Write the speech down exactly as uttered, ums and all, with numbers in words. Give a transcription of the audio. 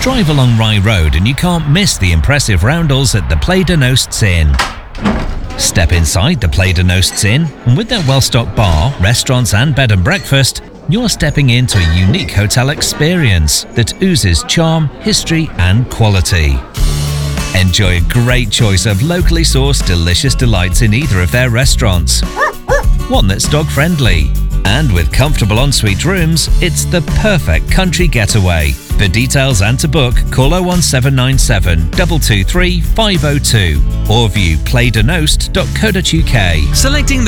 Drive along Rye Road and you can't miss the impressive roundels at the Play de Nosts Inn. Step inside the Play de Nosts Inn, and with their well-stocked bar, restaurants and bed and breakfast, you're stepping into a unique hotel experience that oozes charm, history and quality. Enjoy a great choice of locally sourced delicious delights in either of their restaurants. One that's dog-friendly. And with comfortable ensuite rooms, it's the perfect country getaway. For details and to book, call oh one seven nine seven, two two three, five oh two or view play de nost dot co dot uk. Selecting